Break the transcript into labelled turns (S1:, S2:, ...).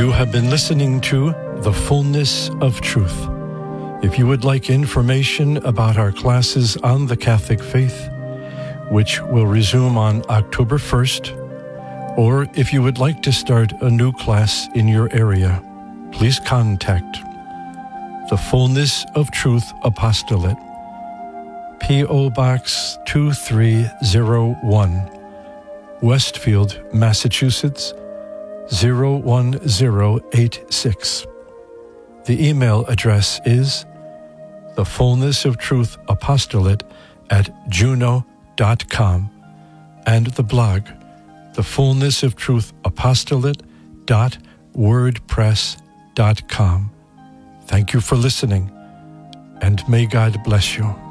S1: You have been listening to The Fullness of Truth. If you would like information about our classes on the Catholic faith, which will resume on October 1st, or if you would like to start a new class in your area, please contact The Fullness of Truth Apostolate, P.O. Box 2301, Westfield, Massachusetts, 01086. The email address is thefullnessoftruthapostolate@juno.com, and the blog, thefullnessoftruthapostolate.wordpress.com. Thank you for listening, and may God bless you.